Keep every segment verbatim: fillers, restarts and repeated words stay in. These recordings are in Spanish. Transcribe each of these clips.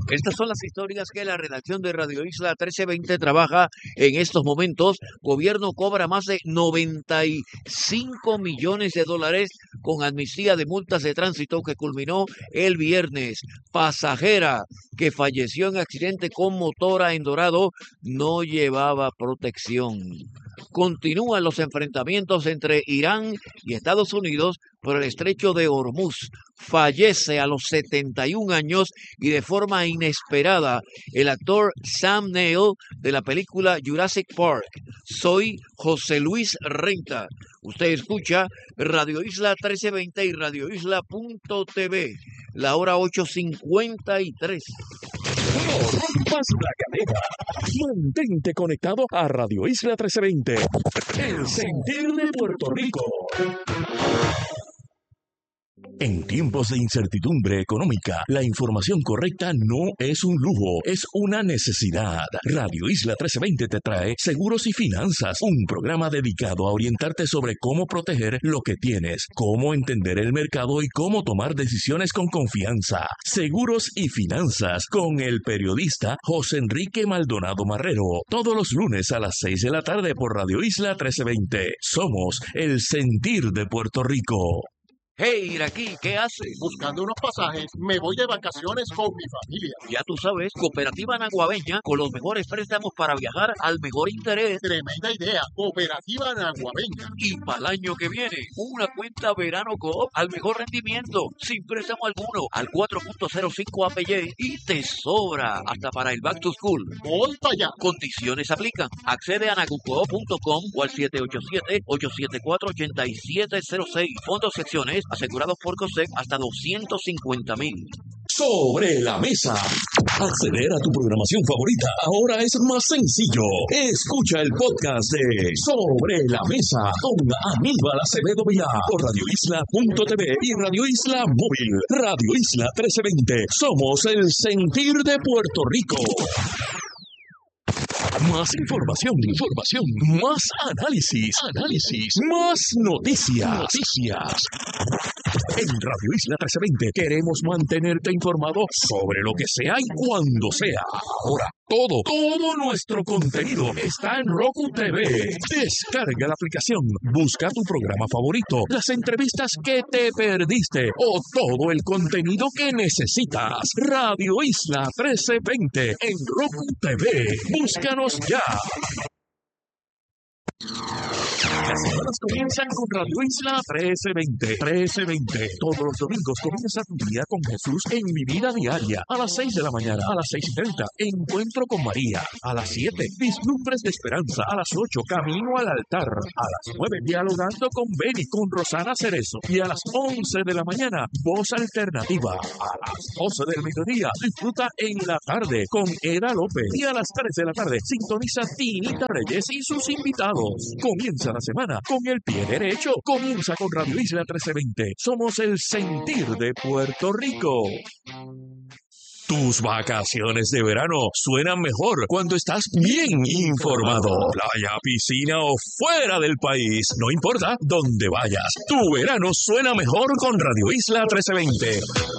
Estas son las historias que la redacción de Radio Isla trece veinte trabaja en estos momentos. Gobierno cobra más de noventa y cinco millones de dólares con amnistía de multas de tránsito que culminó el viernes. Pasajera que falleció en accidente con motora en Dorado no llevaba protección. Continúan los enfrentamientos entre Irán y Estados Unidos por el estrecho de Hormuz. Fallece a los setenta y un años y de forma inesperada el actor Sam Neill de la película Jurassic Park. Soy José Luis Renta. Usted escucha Radio Isla trece veinte y radio isla punto t v. La hora ocho cincuenta y tres. No rompas la cadena. Mantente conectado a Radio Isla trece veinte. El sentir de Puerto Rico. En tiempos de incertidumbre económica, la información correcta no es un lujo, es una necesidad. Radio Isla trece veinte te trae Seguros y Finanzas, un programa dedicado a orientarte sobre cómo proteger lo que tienes, cómo entender el mercado y cómo tomar decisiones con confianza. Seguros y Finanzas con el periodista José Enrique Maldonado Marrero, todos los lunes a las seis de la tarde por Radio Isla trece veinte. Somos el sentir de Puerto Rico. Hey, Iraquí, ¿qué haces? Buscando unos pasajes, me voy de vacaciones con mi familia. Ya tú sabes, Cooperativa Naguabeña, con los mejores préstamos para viajar al mejor interés. Tremenda idea, Cooperativa Naguabeña. Y para el año que viene, una cuenta Verano Coop al mejor rendimiento, sin préstamo alguno, al cuatro punto cero cinco A P Y y te sobra hasta para el Back to School. Voy para allá. Condiciones aplican. Accede a nagucoop punto com o al siete ocho siete, ocho siete cuatro, ocho siete cero seis. Fondos secciones asegurados por COSEC hasta doscientos cincuenta mil. Sobre la mesa. Acceder a tu programación favorita ahora es más sencillo. Escucha el podcast de Sobre la Mesa con Aníbal Acevedo Vilá por radio isla punto t v y Radio Isla Móvil. Radio Isla trece veinte. Somos el sentir de Puerto Rico. Más información, información, más análisis, análisis, más noticias, noticias. En Radio Isla trece veinte queremos mantenerte informado sobre lo que sea y cuando sea. Ahora, todo, todo nuestro contenido está en Roku T V. Descarga la aplicación, busca tu programa favorito, las entrevistas que te perdiste o todo el contenido que necesitas. Radio Isla trece veinte en Roku T V. Búscanos ya. Las semanas comienzan con Radio Isla trece veinte. trece veinte. Todos los domingos comienza tu día con Jesús en Mi Vida Diaria. A las seis de la mañana, a las seis y treinta, Encuentro con María. A las siete, Vislumbres de Esperanza. A las ocho, Camino al Altar. A las nueve, Dialogando con Beni, con Rosana Cerezo. Y a las once de la mañana, Voz Alternativa. A las doce del mediodía, disfruta En la Tarde con Eda López. Y a las tres de la tarde, sintoniza Tinita Reyes y sus invitados. Comienza la semana con el pie derecho. Comienza con Radio Isla trece veinte. Somos el sentir de Puerto Rico. Tus vacaciones de verano suenan mejor cuando estás bien informado. Playa, piscina o fuera del país, no importa dónde vayas. Tu verano suena mejor con Radio Isla trece veinte.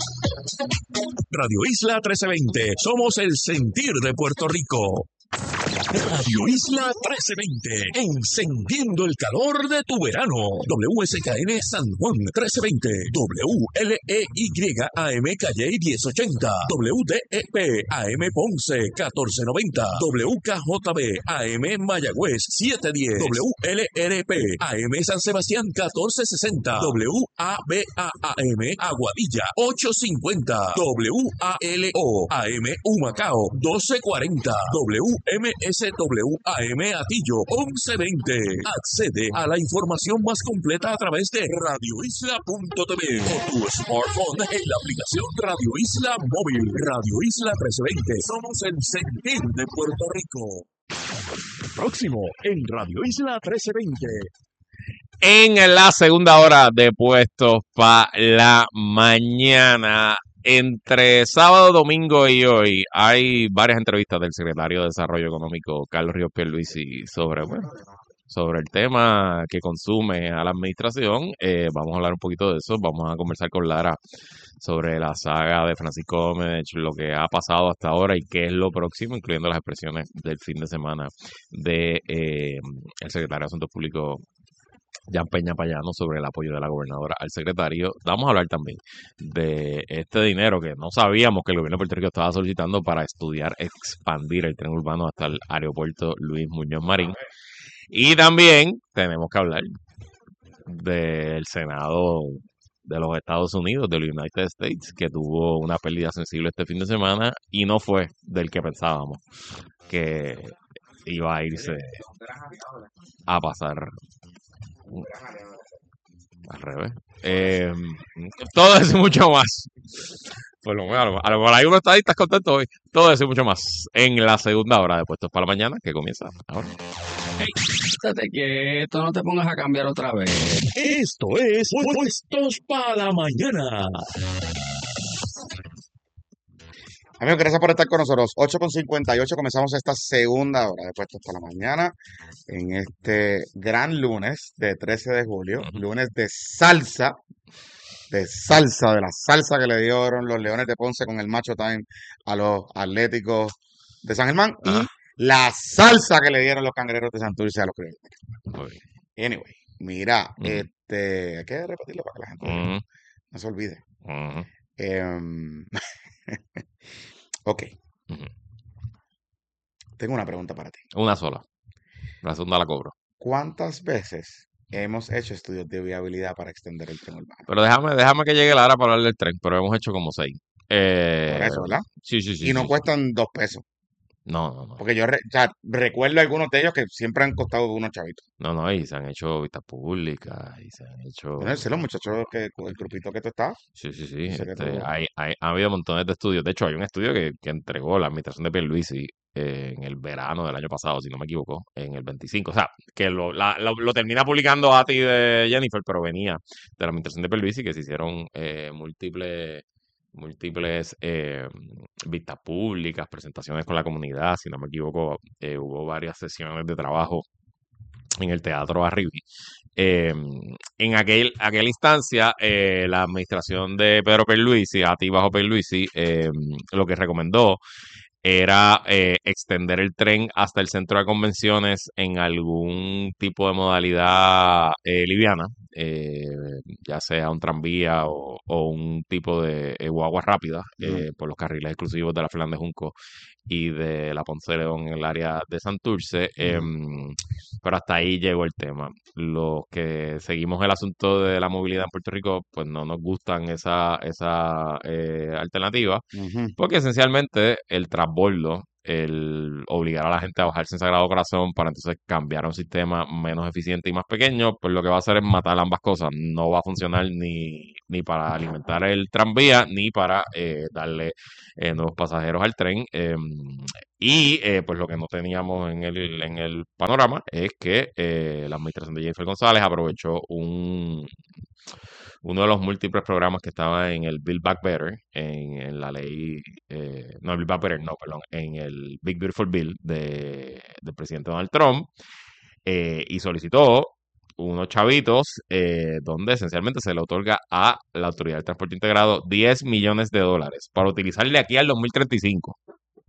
Radio Isla trece veinte. Somos el sentir de Puerto Rico. Radio Isla trece veinte, encendiendo el calor de tu verano. W S K N San Juan trece veinte, W L E Y A M Calle diez ochenta, W D E P A M Ponce catorce noventa, W K J B A M Mayagüez setecientos diez, W L R P A M San Sebastián catorce sesenta, W A B A A M Aguadilla ochocientos cincuenta, W A L O A M Humacao doce cuarenta, W M S W A M Atillo once veinte. Accede a la información más completa a través de radio isla punto t v o tu smartphone en la aplicación Radio Isla Móvil. Radio Isla trece veinte. Somos el sentir de Puerto Rico. Próximo en Radio Isla trece veinte. En la segunda hora de Puestos para la Mañana, entre sábado, domingo y hoy, hay varias entrevistas del secretario de Desarrollo Económico, Carlos Ríos Pierluisi, sobre, bueno, sobre el tema que consume a la administración. Eh, vamos a hablar un poquito de eso. Vamos a conversar con Lara sobre la saga de Francisco Gómez, lo que ha pasado hasta ahora y qué es lo próximo, incluyendo las expresiones del fin de semana de eh, el secretario de Asuntos Públicos Jan Peña Payano sobre el apoyo de la gobernadora al secretario. Vamos a hablar también de este dinero que no sabíamos que el gobierno de Puerto Rico estaba solicitando para estudiar expandir el tren urbano hasta el aeropuerto Luis Muñoz Marín. Y también tenemos que hablar del Senado de los Estados Unidos, de los United States, que tuvo una pérdida sensible este fin de semana y no fue del que pensábamos que iba a irse a pasar al revés. Eh, todo eso y mucho más. Por lo menos, a lo a lo mejor hay unos estadistas contentos hoy. Todo eso y mucho más en la segunda hora de Puestos para la Mañana, que comienza ahora. Hey, estate quieto, no te pongas a cambiar otra vez. Esto es Puestos para la Mañana. Amigos, gracias por estar con nosotros. ocho con cincuenta y ocho, comenzamos esta segunda hora de Puestos para la Mañana en este gran lunes de trece de julio, Ujú. lunes de salsa, de salsa, de la salsa que le dieron los Leones de Ponce con el Macho Time a los Atléticos de San Germán Ajá. y la salsa que le dieron los Cangrejeros de Santurce a los Criollos. Muy bien. Anyway, mira, Ujú. este, hay que repetirlo para que la gente Ujú, no se olvide. ujú, Em, ok, ujú. tengo una pregunta para ti. Una sola. La segunda la cobro. ¿Cuántas veces hemos hecho estudios de viabilidad para extender el tren urbano? Pero déjame, déjame que llegue Lara para hablar del tren, pero hemos hecho como seis. Por Eh, eso, ¿verdad? sí, sí, sí, Y no sí. cuestan dos pesos. No, no, no. Porque yo re- o sea, recuerdo algunos de ellos que siempre han costado unos chavitos. No, no, y se han hecho vistas públicas, y se han hecho... Bueno, sí, los muchachos que el grupito que tú estás, Sí, sí, sí. yo sé que Este, tú. hay, hay, ha habido montones de estudios. De hecho, hay un estudio que, que entregó la administración de Pierluisi eh, en el verano del año pasado, si no me equivoco, en el veinticinco. O sea, que lo, la- lo, lo termina publicando a ti de Jennifer, pero venía de la administración de Pierluisi, que se hicieron eh, múltiples múltiples eh, vistas públicas, presentaciones con la comunidad, si no me equivoco, eh, hubo varias sesiones de trabajo en el Teatro Arribi. Eh, en aquel, aquella instancia, eh, la administración de Pedro Pierluisi, a ti bajo Pierluisi, eh, lo que recomendó era eh, extender el tren hasta el centro de convenciones en algún tipo de modalidad eh, liviana, eh, ya sea un tranvía o, o un tipo de eh, guagua rápida Ujú. eh, por los carriles exclusivos de la Fernández Junco y de la Ponce de León en el área de Santurce. eh, Ujú. pero hasta ahí llegó el tema. Los que seguimos el asunto de la movilidad en Puerto Rico, pues no nos gustan esa, esa eh, alternativa. Ujú. Porque esencialmente el transbordo, el obligar a la gente a bajarse en Sagrado Corazón para entonces cambiar a un sistema menos eficiente y más pequeño, pues lo que va a hacer es matar ambas cosas. No va a funcionar ni, ni para alimentar el tranvía, ni para eh, darle eh, nuevos pasajeros al tren. Eh, y eh, pues lo que no teníamos en el, en el panorama es que eh, la administración de Jennifer González aprovechó un uno de los múltiples programas que estaba en el Build Back Better, en, en la ley, eh, no, el Build Back Better, no, perdón, en el Big Beautiful Bill de, del presidente Donald Trump, eh, y solicitó unos chavitos eh, donde esencialmente se le otorga a la Autoridad del Transporte Integrado diez millones de dólares para utilizar de aquí al dos mil treinta y cinco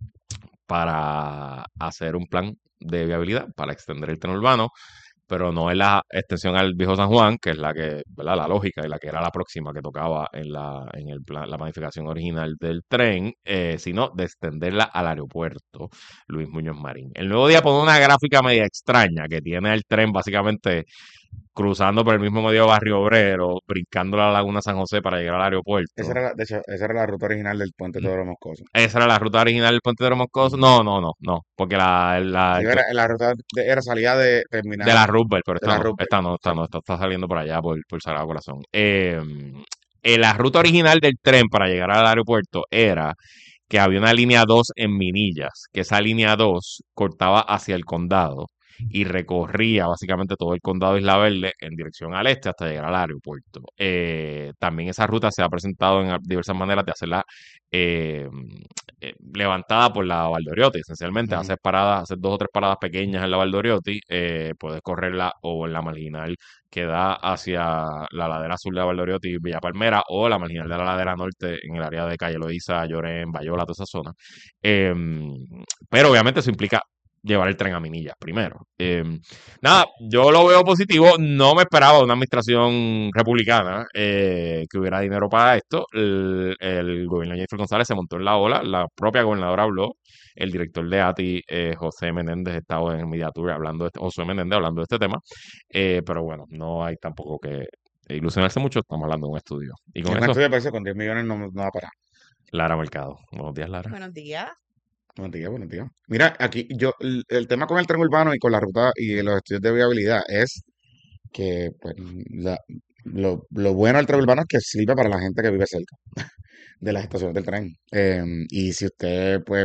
para hacer un plan de viabilidad, para extender el tren urbano, pero no es la extensión al viejo San Juan, que es la que, ¿verdad? La lógica y la que era la próxima que tocaba en la, en el plan, la planificación original del tren, eh, sino de extenderla al aeropuerto Luis Muñoz Marín. El Nuevo Día pone una gráfica media extraña que tiene el tren básicamente cruzando por el mismo medio Barrio Obrero, brincando la Laguna San José para llegar al aeropuerto. Esa era la, de hecho, esa era la ruta original del puente Teodoro Moscoso. Esa era la ruta original del Puente de los Moscoso. No, no, no, no, porque la, la, Sí, era, la ruta de- era salida de terminal de la Roosevelt, pero de esta la no, Roosevelt. esta no, esta no, esta está saliendo por allá por, por Sagrado Corazón. Eh, eh, la ruta original del tren para llegar al aeropuerto era que había una línea dos en Minillas, que esa línea dos cortaba hacia el condado y recorría básicamente todo el condado de Isla Verde en dirección al este hasta llegar al aeropuerto. Eh, también esa ruta se ha presentado en diversas maneras de hacerla eh, eh, levantada por la Valdoriotti, esencialmente. Ujú. Haces paradas, haces dos o tres paradas pequeñas en la Valdoriotti, eh, puedes correrla o en la marginal que da hacia la ladera sur de la Valdoriotti y Villa Palmera, o la marginal de la ladera norte en el área de Calle Loíza, Llorén, Bayola, toda esa zona. Em, pero obviamente eso implica llevar el tren a Minilla primero. Em, nada, yo lo veo positivo. No me esperaba una administración republicana eh, que hubiera dinero para esto. El, el gobierno de Jennifer González se montó en la ola. La propia gobernadora habló. El director de A T I, eh, José Menéndez, estaba en el Media Tour hablando de este, José Menéndez hablando de este tema. Eh, pero bueno, no hay tampoco que ilusionarse mucho. Estamos hablando de un estudio. Y con Un eso, estudio parece con diez millones no, no va a parar. Lara Mercado. Buenos días, Lara. Buenos días. Buenos días, buenos días. Mira, aquí yo, el, el tema con el tren urbano y con la ruta y los estudios de viabilidad es que pues, la- lo, lo bueno del tren urbano es que sirve para la gente que vive cerca de las estaciones del tren. Em, y si usted pues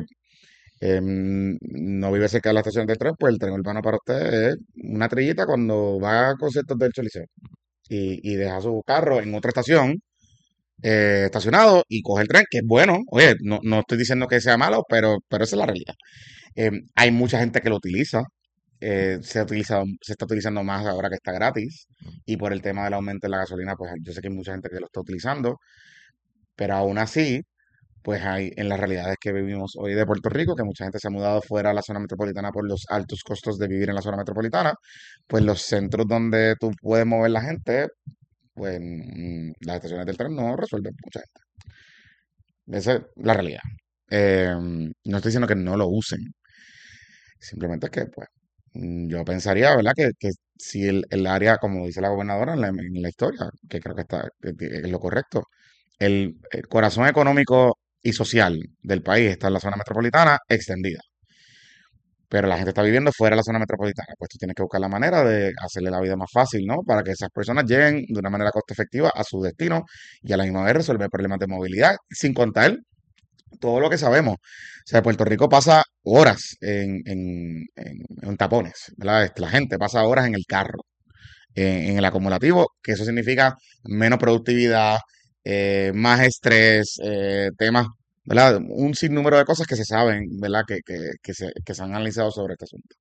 em, no vive cerca de las estaciones del tren, pues el tren urbano para usted es una trillita cuando va a conciertos del Choliseo y, y deja su carro en otra estación eh, estacionado y coge el tren, que es bueno. Oye, no, no estoy diciendo que sea malo, pero, pero esa es la realidad. Eh, hay mucha gente que lo utiliza. eh, se ha utilizado, se está utilizando más ahora que está gratis. Y por el tema del aumento de la gasolina, pues yo sé que hay mucha gente que lo está utilizando. Pero aún así, pues hay en las realidades que vivimos hoy de Puerto Rico, que mucha gente se ha mudado fuera a la zona metropolitana por los altos costos de vivir en la zona metropolitana, pues los centros donde tú puedes mover la gente, pues mm, las estaciones del tren no resuelven mucha gente. Esa es la realidad. Eh, no estoy diciendo que no lo usen, simplemente es que, pues, mm, yo pensaría, ¿verdad? Que, que si el, el área, como dice la gobernadora en la, en la historia, que creo que está, que- que es lo correcto, el, el corazón económico y social del país está en la zona metropolitana extendida, pero la gente está viviendo fuera de la zona metropolitana. Pues tú tienes que buscar la manera de hacerle la vida más fácil, ¿no? Para que esas personas lleguen de una manera costo efectiva a su destino y a la misma vez resolver problemas de movilidad, sin contar todo lo que sabemos. O sea, Puerto Rico pasa horas en, en- en- en tapones, ¿verdad? Este, La gente pasa horas en el carro, en, en el acumulativo, que eso significa menos productividad, eh, más estrés, eh, temas, ¿verdad? Un sinnúmero de cosas que se saben, ¿verdad? Que, que, que se, que se han analizado sobre este asunto.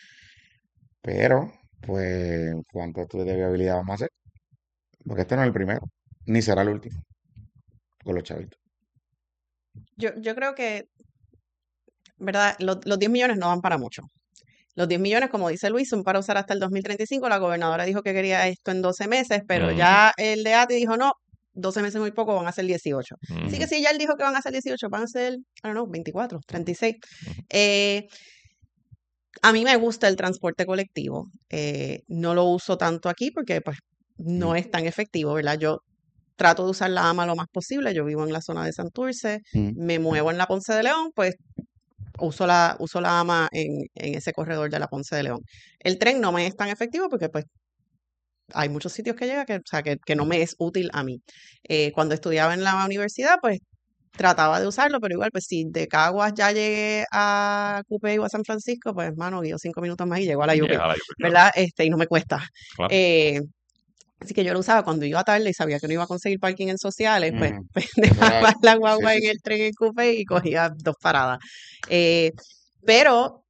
Pero, pues, ¿cuántos estudios de viabilidad vamos a hacer? Porque este no es el primero, ni será el último, con los chavitos. Yo, yo creo que, ¿verdad? Los, los diez millones no van para mucho. Los diez millones, como dice Luis, son para usar hasta el dos mil treinta y cinco. La gobernadora dijo que quería esto en doce meses, pero Ujú, ya el de A T I dijo no, doce meses muy poco, van a ser dieciocho. Así que ujú, si ya él dijo que van a ser dieciocho, van a ser, I don't know, veinticuatro, treinta y seis. ujú. Eh, a mí me gusta el transporte colectivo. Eh, no lo uso tanto aquí porque pues no Mm, es tan efectivo, ¿verdad? Yo trato de usar la AMA lo más posible. Yo vivo en la zona de Santurce, mm. me muevo en la Ponce de León, pues uso la, uso la AMA en, en ese corredor de la Ponce de León. El tren no me es tan efectivo porque pues hay muchos sitios que llega que, o sea, que, que no me es útil a mí. Eh, cuando estudiaba en la universidad, pues trataba de usarlo, pero igual, pues si de Caguas ya llegué a Cupey o a San Francisco, pues hermano, guío cinco minutos más y llego a la Yupi, Llega la lluvia, claro, ¿verdad? Este, y no me cuesta. claro. Eh, Así que yo lo usaba cuando iba tarde y sabía que no iba a conseguir parking en sociales, pues, Ujú. pues Eso era, dejaba la sí, guagua sí, en sí. el tren en Cupey y cogía dos paradas. Eh, pero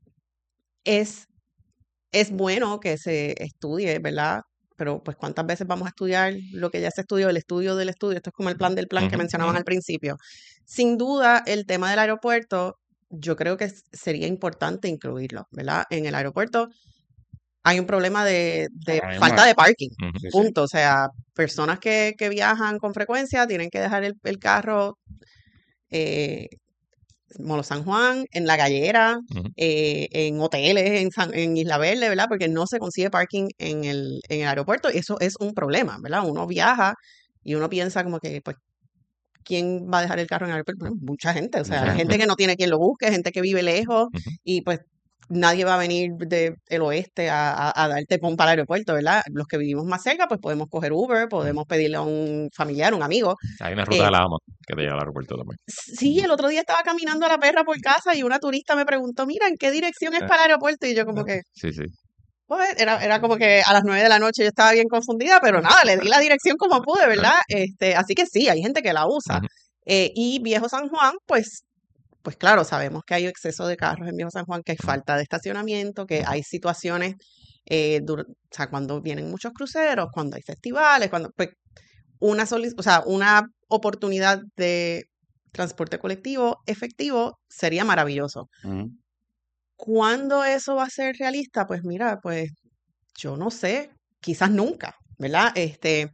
es, es bueno que se estudie, ¿verdad? Pero pues cuántas veces vamos a estudiar lo que ya se estudió, el estudio del estudio, esto es como el plan del plan que Ujú, mencionaban ujú. al principio. Sin duda, el tema del aeropuerto, yo creo que s- sería importante incluirlo, ¿verdad? En el aeropuerto hay un problema de, de Ahora mismo, falta de parking, Ujú. sí, sí. punto. O sea, personas que, que viajan con frecuencia tienen que dejar el, el carro eh, Molo San Juan, en La Gallera, Ujú. eh, en hoteles, en, San- en Isla Verde, ¿verdad? Porque no se consigue parking en el, en el aeropuerto y eso es un problema, ¿verdad? Uno viaja y uno piensa como que, pues, ¿quién va a dejar el carro en el aeropuerto? Bueno, mucha gente, o sea, Mucha hay gente gente. que no tiene quien lo busque, gente que vive lejos Ujú. y pues nadie va a venir del oeste a, a, a darte pon para el aeropuerto, ¿verdad? Los que vivimos más cerca, pues podemos coger Uber, Ujú. podemos pedirle a un familiar, un amigo. Hay una ruta Eh, de la AMA que te lleva al aeropuerto también. sí, el otro día estaba caminando a la perra por casa y una turista me preguntó, mira, ¿en qué dirección es Eh, para el aeropuerto? Y yo como que, Sí, sí. pues, era, era como que a las nueve de la noche yo estaba bien confundida, pero nada, le di la dirección como pude, Eh, ¿verdad? Este, así que sí, hay gente que la usa. ujú. Eh, y Viejo San Juan, pues pues claro, sabemos que hay exceso de carros en Viejo San Juan, que hay Ujú. falta de estacionamiento, que hay situaciones, eh, dur- o sea, cuando vienen muchos cruceros, cuando hay festivales, cuando, pues, una solic- o sea, una oportunidad de transporte colectivo efectivo sería maravilloso. Ujú. ¿Cuándo eso va a ser realista? Pues mira, pues yo no sé, quizás nunca, ¿verdad? Este,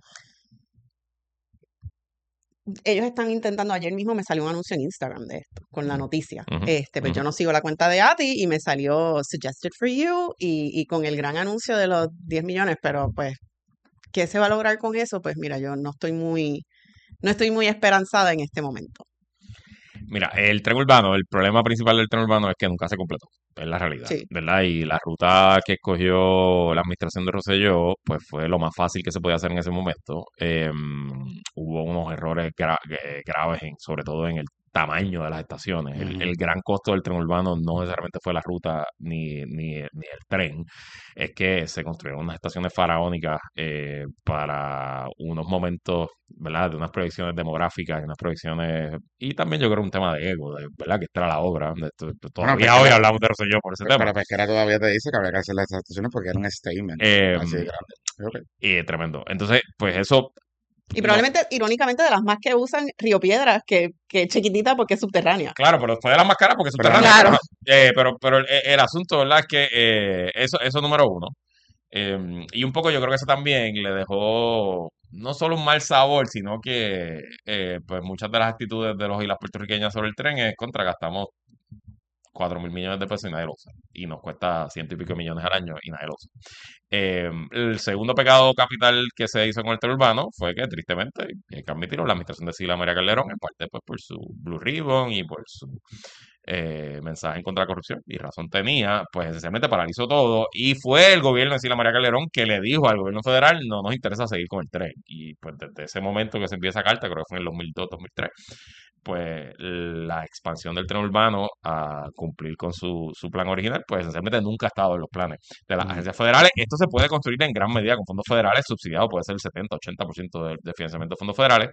ellos están intentando, ayer mismo me salió un anuncio en Instagram de esto, con la noticia. Ujú, Este, pues ujú. yo no sigo la cuenta de Ati y me salió Suggested for You y, y con el gran anuncio de los diez millones, pero pues, ¿qué se va a lograr con eso? Pues mira, yo no estoy muy, no estoy muy esperanzada en este momento. Mira, el tren urbano, el problema principal del tren urbano es que nunca se completó, es la realidad, Sí. ¿verdad? Y la ruta que escogió la administración de Rosselló, pues fue lo más fácil que se podía hacer en ese momento. Em, hubo unos errores gra- eh, graves, en- sobre todo en el tamaño de las estaciones. El, Ujú. el gran costo del tren urbano no necesariamente fue la ruta ni, ni, ni el tren, es que se construyeron unas estaciones faraónicas eh, para unos momentos, ¿verdad? De unas proyecciones demográficas, unas proyecciones, y también yo creo un tema de ego, de, ¿verdad? Que esta era la obra. de esto- Bueno, todavía hoy Pesquera, hablamos de Rosselló por ese pe- tema. pero Pesquera todavía te dice que habría que hacer las estaciones porque era un statement Eh, así de grande. Ok. y tremendo. Entonces, pues eso Y no, probablemente, irónicamente, de las más que usan Río Piedras, que, que es chiquitita porque es subterránea. claro, pero fue de las más caras porque es Pero subterránea. Claro. Ajá. Eh, pero pero el, el asunto, ¿verdad? Es que eh, eso, eso número uno. Eh, y un poco yo creo que eso también le dejó no solo un mal sabor, sino que eh, pues muchas de las actitudes de los y las puertorriqueñas sobre el tren es contra gastamos cuatro mil millones de pesos y nadie lo usa. Y nos cuesta ciento y pico millones al año y nadie lo usa. Eh, el segundo pecado capital que se hizo con el tren urbano fue que, tristemente, hay que admitirlo, la administración de Sila María Calderón, en parte pues por su Blue Ribbon y por su eh, mensaje en contra de la corrupción, y razón tenía, pues esencialmente paralizó todo. Y fue el gobierno de Sila María Calderón que le dijo al gobierno federal: no nos interesa seguir con el tren. Y pues desde ese momento que se envía esa carta, creo que fue en el dos mil dos, dos mil tres, pues la expansión del tren urbano a cumplir con su, su plan original, pues esencialmente nunca ha estado en los planes de las Ujú. agencias federales. Esto se puede construir en gran medida con fondos federales subsidiados, puede ser el setenta, ochenta por ciento de, de financiamiento de fondos federales.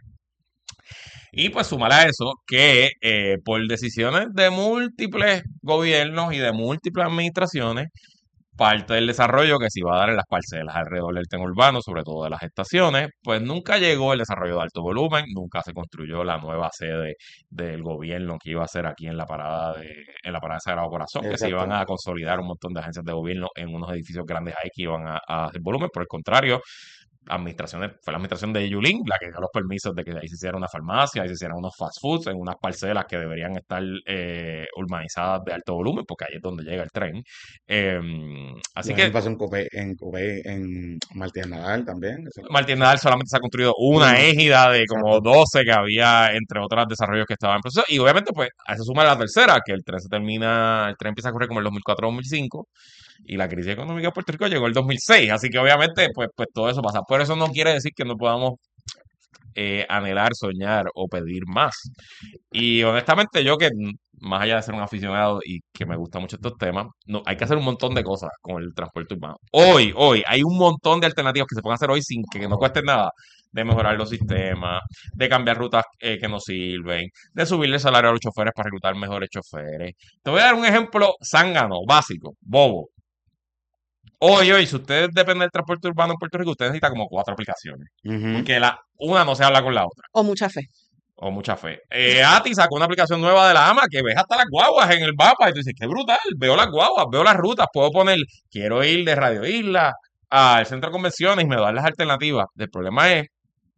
Y pues sumar a eso que eh, por decisiones de múltiples gobiernos y de múltiples administraciones, parte del desarrollo que se iba a dar en las parcelas alrededor del tren urbano, sobre todo de las estaciones, pues nunca llegó el desarrollo de alto volumen, nunca se construyó la nueva sede del gobierno que iba a ser aquí en la parada de, en la parada de Sagrado Corazón, que se iban Exacto. a consolidar un montón de agencias de gobierno en unos edificios grandes ahí que iban a, a hacer volumen. Por el contrario, administraciones, fue la administración de Yulín la que dio los permisos de que ahí se hiciera una farmacia, ahí se hicieran unos fast foods en unas parcelas que deberían estar eh, urbanizadas de alto volumen, porque ahí es donde llega el tren. Eh, así Lo mismo que pasó en Copey, en Copey, en Martínez Nadal también. Eso, Martín eso, Nadal solamente se ha construido una uno. égida de como Exacto. doce que había, entre otros desarrollos que estaban en proceso. Y obviamente, pues, a eso suma la tercera, que el tren se termina, el tren empieza a correr como el dos mil cuatro, dos mil cinco, y la crisis económica de Puerto Rico llegó el dos mil seis. Así que obviamente, pues, pues todo eso pasa. Pero eso no quiere decir que no podamos eh, anhelar, soñar o pedir más. Y honestamente, yo que mm, más allá de ser un aficionado y que me gustan mucho estos temas, no, hay que hacer un montón de cosas con el transporte urbano. Hoy, hoy, hay un montón de alternativas que se pueden hacer hoy sin que no cuesten nada. De mejorar los sistemas, de cambiar rutas eh, que no sirven, de subirle el salario a los choferes para reclutar mejores choferes. Te voy a dar un ejemplo zángano, básico, bobo. Hoy, hoy, si usted depende del transporte urbano en Puerto Rico, usted necesita como cuatro aplicaciones. Ujú. Porque la, una no se habla con la otra. O mucha fe. O mucha fe. Eh, Ati sacó una aplicación nueva de la AMA que ves hasta las guaguas en el mapa y tú dices, qué brutal, veo las guaguas, veo las rutas, puedo poner, quiero ir de Radio Isla al centro de convenciones y me dan las alternativas. El problema es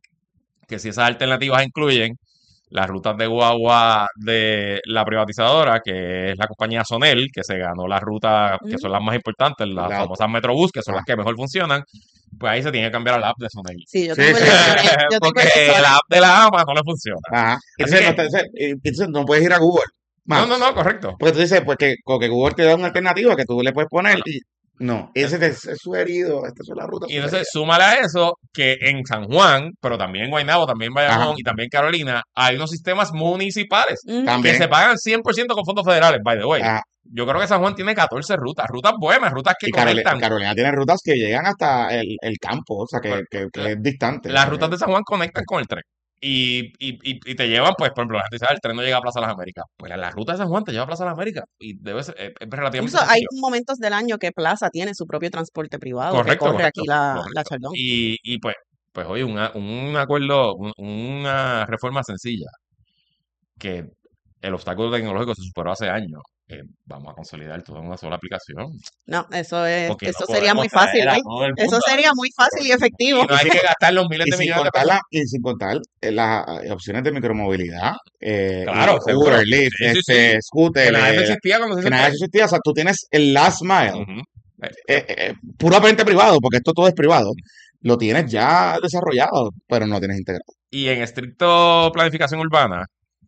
que si esas alternativas incluyen las rutas de guagua de la privatizadora, que es la compañía Sonel, que se ganó las rutas que son las más importantes, las La- famosas Metrobús, que son Ah. las que mejor funcionan, pues ahí se tiene que cambiar al app de Sonel. Sí, yo Sí, tengo sí. el, yo tengo Porque el de la app de la AMA no le funciona. Ajá. Así Entonces, que- no, te- entonces, eh, entonces no puedes ir a Google No, Maps. no, no, correcto. Porque tú dices, pues que, co- que Google te da una alternativa que tú le puedes poner y no, ese es, es sugerido, estas son las rutas Y entonces sugeridas. súmale a eso que en San Juan, pero también en Guaynabo, también en Bayamón Ajá. y también en Carolina, hay unos sistemas municipales Ujú. que También. se pagan cien por ciento con fondos federales, by the way. Ajá. Yo creo que San Juan tiene catorce rutas, rutas buenas, rutas que Y Carolina, conectan. Carolina tiene rutas que llegan hasta el, el campo, o sea, que, Bueno, que, que la- es distante. o Las sea, rutas que- de San Juan conectan con el tren. Y, y, y, y te llevan, pues, por ejemplo, la gente dice, ah, el tren no llega a Plaza de las Américas. Pues la ruta de San Juan te lleva a Plaza de las Américas y debe ser, es, es relativamente Incluso hay sencillo. momentos del año que Plaza tiene su propio transporte privado que Correcto, corre aquí correcto, la, la correcto. Chaldón. Y, y pues, pues oye, una- un acuerdo, un- una reforma sencilla, que el obstáculo tecnológico se superó hace años. Eh, vamos a consolidar todo en una sola aplicación, No, eso es, porque no eso sería podemos muy fácil, traer a ¿eh? todo el Eso mundo sería muy fácil y efectivo. y no hay que gastar los miles Y de sin millones de contar, pesos. la, y sin contar eh, las eh, opciones de micromovilidad, eh, y Claro, seguro. Uber, Lyft, Sí, sí, sí. este, Que scooter, nada de eso eh, existía cuando se hizo que el nada de tren. eso existía. O sea, tú tienes el last mile, Ujú. Eh, eh, eh, puramente privado, porque esto todo es privado. Lo tienes ya desarrollado, pero no lo tienes integrado. Y en estricto planificación urbana,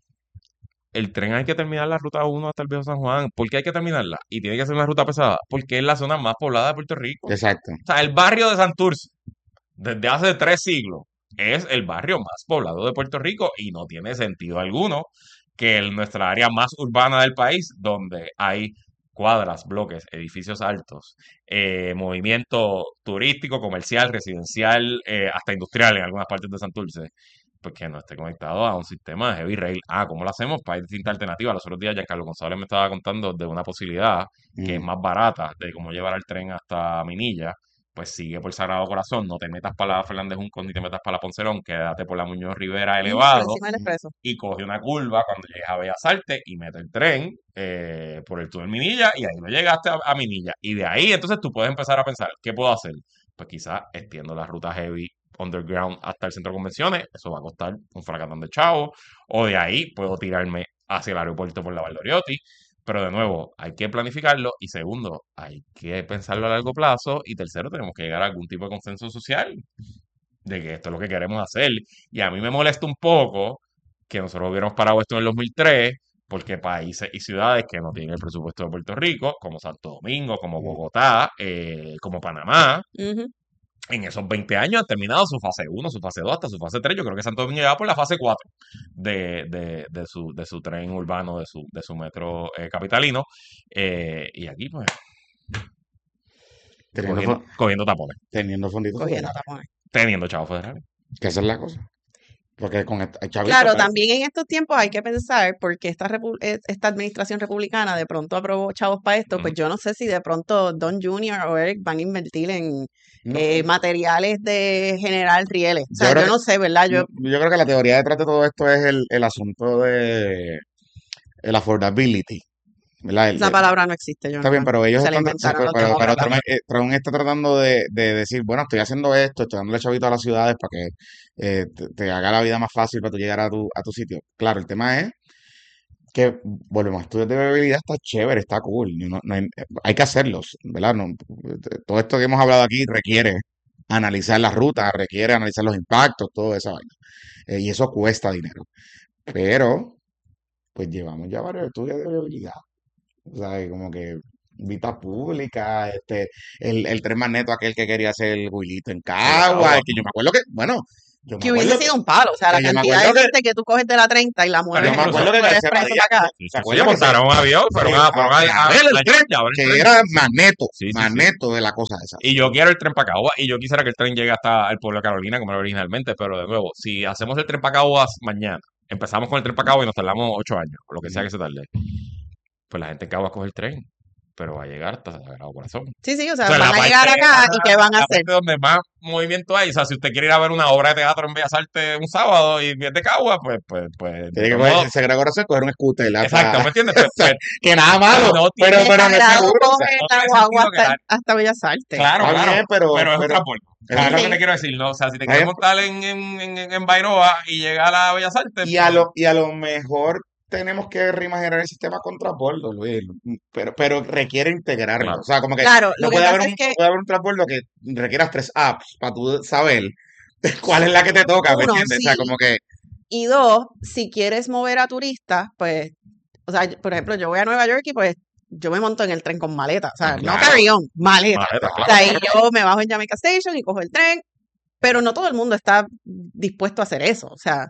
el tren hay que terminar la ruta uno hasta el Viejo San Juan. ¿Por qué hay que terminarla? Y tiene que ser una ruta pesada, porque es la zona más poblada de Puerto Rico. Exacto. O sea, el barrio de Santurce, desde hace tres siglos, es el barrio más poblado de Puerto Rico y no tiene sentido alguno que en nuestra área más urbana del país, donde hay cuadras, bloques, edificios altos, eh, movimiento turístico, comercial, residencial, eh, hasta industrial en algunas partes de Santurce, pues que no esté conectado a un sistema de heavy rail. Ah, ¿cómo lo hacemos? Pues hay distintas alternativas. Los otros días Giancarlo González me estaba contando de una posibilidad que es Mm. más barata de cómo llevar el tren hasta Minilla. Pues sigue por Sagrado Corazón, no te metas para la Fernández Juncos ni te metas para la Poncerón, quédate por la Muñoz Rivera Ujú, por elevado encima del expreso. y coge una curva cuando llegues a Bellas Artes y mete el tren eh, por el túnel Minilla y ahí no llegaste a, a Minilla. Y de ahí entonces tú puedes empezar a pensar, ¿qué puedo hacer? Pues quizás extiendo la ruta heavy underground hasta el centro de convenciones, eso va a costar un fracatán de chavo, o de ahí puedo tirarme hacia el aeropuerto por la Valdoriotti, pero de nuevo, hay que planificarlo y segundo, hay que pensarlo a largo plazo y tercero, tenemos que llegar a algún tipo de consenso social de que esto es lo que queremos hacer. Y a mí me molesta un poco que nosotros hubiéramos parado esto en el dos mil tres, porque países y ciudades que no tienen el presupuesto de Puerto Rico, como Santo Domingo, como Bogotá, eh, como Panamá, Ujú. en esos veinte años han terminado su fase uno, su fase dos, hasta su fase tres. Yo creo que Santo Domingo ya va por la fase cuatro de, de, de, su, de su tren urbano, de su, de su metro eh, capitalino. Eh, y aquí, pues, Teniendo, cogiendo, fo- cogiendo tapones, teniendo fonditos Cogiendo federales. tapones. teniendo chavos federales. Que esa es la cosa. Porque con esta- hay chavitos, Claro, pero también en estos tiempos hay que pensar, porque esta, repu- eh, esta administración republicana de pronto aprobó chavos para esto, pues Ujú. yo no sé si de pronto Don Junior o Eric van a invertir en no, eh, materiales de generar rieles. O yo sea, creo yo que, no sé, ¿verdad? Yo, yo creo que la teoría detrás de todo esto es el, el asunto de el affordability, ¿verdad? El- esa el- palabra no existe, está bien, Jonathan. pero ellos Se la están, tra- se- inventaron pero, los pero, pero demócratas. Trump, eh, Trump está tratando de, de decir, bueno, estoy haciendo esto, estoy dándole chavito a las ciudades para que eh, te, te haga la vida más fácil para tú llegar a tu, a tu sitio. Claro, el tema es que, volvemos, estudios de viabilidad está chévere, está cool, no- no hay, hay que hacerlos, ¿verdad? No, todo esto que hemos hablado aquí requiere analizar las rutas, requiere analizar los impactos, toda esa vaina. Eh, y eso cuesta dinero. Pero, pues llevamos ya varios estudios de viabilidad. O sea, como que vista pública, este, el, el tren magneto aquel que quería hacer el Huilito en El de Cagua, Cagua. que yo me acuerdo que, bueno, yo me Que hubiese acuerdo sido un palo. O sea, la que yo me cantidad acuerdo de que, gente que tú coges de la treinta y la Pero yo mueves me en incluso, acuerdo que, por el que se expreso podía, para acá. sí, ¿se sí, sí, acuerdan que se, montaron un avión, fueron se- a, a, fueron a, a a- ver el a- tren, a ver el que tren. era magneto, Sí, sí, sí. magneto de la cosa esa. Y yo quiero el tren para Caguas y yo quisiera que el tren llegue hasta el pueblo de Carolina como era originalmente, pero de nuevo, si hacemos el tren para Caguas mañana, empezamos con el tren para Caguas y nos tardamos ocho años, o lo que sea que se tarde, pues la gente en Caguas coge el tren, pero va a llegar hasta Sagrado Corazón. Sí, sí, o O sea, sea, la van a parte, llegar acá y ¿qué van a la hacer? parte donde más movimiento hay, o sea, si usted quiere ir a ver una obra de teatro en Bellas Artes un sábado y es de Caguas, pues, pues, pues, de Tiene que todos coger, modos, el Sagrado Corazón, coger un scooter exacto, hasta, ¿me entiendes? Pues, o sea, pues, que nada malo, no pero, tiene, pero no es Desagrado seguro. O sea, coge no la tiene guagua sentido que hasta, tal. hasta Bellas Artes. Claro, está claro, bien, pero, pero es un pero, transporte. es ¿Sabes un lo que te Sí. quiero decir? ¿No? O sea, si te Está quieres bien. montar en, en, en, en Bairoa y llegar a Bellas Artes, Y a pues, lo, y a lo mejor tenemos que reimaginar el sistema contra bordo, Luis, pero, pero requiere integrarlo. claro. O sea, como que Claro, no lo que puede haber pasa un, es no que, puede haber un transbordo que requieras tres apps para tú saber cuál es la que te toca, ¿me uno, entiendes? O sea, sí, como que, y dos, si quieres mover a turistas, pues, o sea, por ejemplo, yo voy a Nueva York y pues yo me monto en el tren con maleta, o sea, no Claro, carry-on, maleta. maleta, O claro, sea, y claro. yo me bajo en Jamaica Station y cojo el tren, pero no todo el mundo está dispuesto a hacer eso, o sea,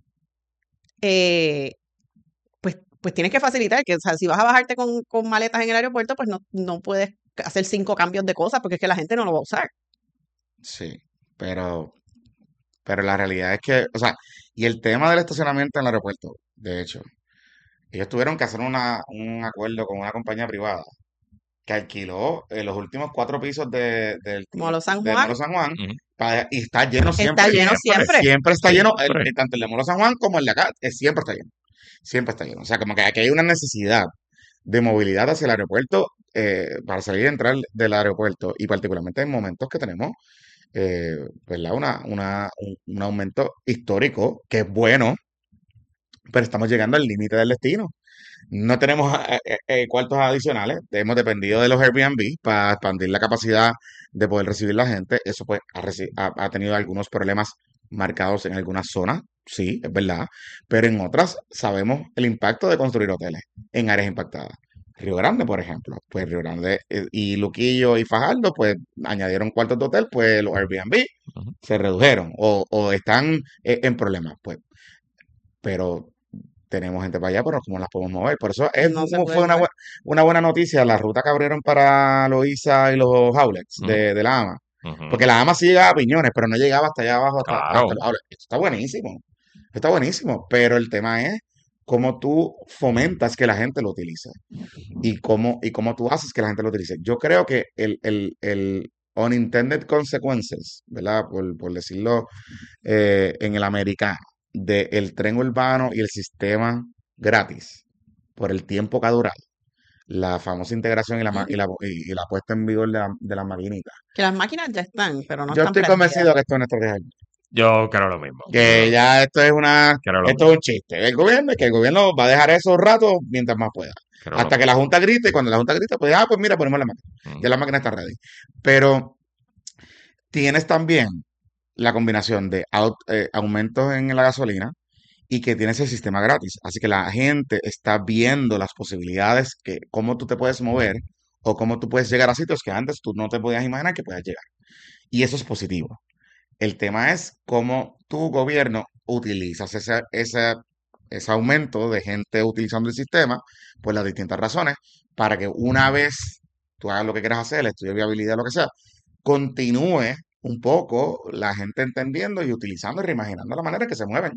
eh, pues, pues tienes que facilitar que, o sea, si vas a bajarte con, con maletas en el aeropuerto, pues no, no puedes hacer cinco cambios de cosas porque es que la gente no lo va a usar. sí, pero Pero la realidad es que, o sea, y el tema del estacionamiento en el aeropuerto, de hecho, ellos tuvieron que hacer una, un acuerdo con una compañía privada que alquiló eh, los últimos cuatro pisos de, del Molo San de Juan Molo San Juan Ujú. pa- y está lleno está siempre. lleno Siempre. siempre. Siempre está lleno, el- Siempre. el- tanto el de Molo San Juan como el de acá, eh, siempre está lleno. Siempre está lleno. O sea, como que aquí hay una necesidad de movilidad hacia el aeropuerto eh, para salir y entrar del aeropuerto y particularmente en momentos que tenemos eh, ¿verdad? Una, una, un, un aumento histórico que es bueno, pero estamos llegando al límite del destino. No tenemos eh, eh, eh, cuartos adicionales, hemos dependido de los Airbnb para expandir la capacidad de poder recibir la gente. Eso pues ha, reci- ha- ha tenido algunos problemas marcados en algunas zonas, sí, es verdad, pero en otras sabemos el impacto de construir hoteles en áreas impactadas. Río Grande, por ejemplo, pues Río Grande eh, y Luquillo y Fajardo, pues añadieron cuartos de hotel, pues los Airbnb Ujú. se redujeron o, o están eh, en problemas, pues, pero tenemos gente para allá, pero ¿cómo las podemos mover? Por eso es, No se mu- puede fue una, mover. bue- una buena noticia la ruta que abrieron para Loíza y los outlets Ujú. de, de la AMA. Ujú. Porque la AMA sí llegaba a Piñones, pero no llegaba hasta allá abajo, hasta, hasta Claro. los outlets. Esto está buenísimo, está buenísimo, pero el tema es cómo tú fomentas que la gente lo utilice y cómo, y cómo tú haces que la gente lo utilice. Yo creo que el, el, el unintended consequences, ¿verdad? Por, por decirlo eh, en el americano, del tren urbano y el sistema gratis, por el tiempo que ha durado, la famosa integración y la, ma- y la, y, y la puesta en vigor de, la- de las maquinitas. Que las máquinas ya están, pero no Yo están estoy prendidas. convencido que esto es una estrategia. Yo creo lo mismo. Que Yo ya esto es una, creo lo esto es un chiste del gobierno y que el gobierno va a dejar eso un rato mientras más pueda. creo lo Hasta que la Junta grite y cuando la Junta grite, pues, ah, pues mira, ponemos la máquina. mismo. Ya la máquina está ready. Pero tienes también la combinación de au- eh, aumentos en la gasolina y que tienes el sistema gratis. Así que la gente está viendo las posibilidades que cómo tú te puedes mover o cómo tú puedes llegar a sitios que antes tú no te podías imaginar que puedas llegar. Y eso es positivo. El tema es cómo tu gobierno utilizas ese, ese, ese aumento de gente utilizando el sistema por las distintas razones para que una vez tú hagas lo que quieras hacer, el estudio de viabilidad, lo que sea, continúe un poco la gente entendiendo y utilizando y reimaginando la manera en que se mueven.